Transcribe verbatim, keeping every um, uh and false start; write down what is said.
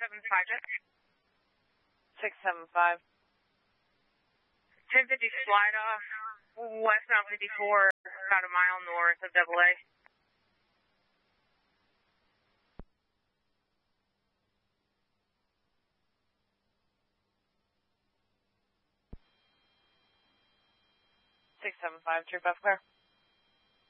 seven five, check. six seven five. ten fifty slide off, westbound fifty-four, about a mile north of double A. six seven five, true buff clear.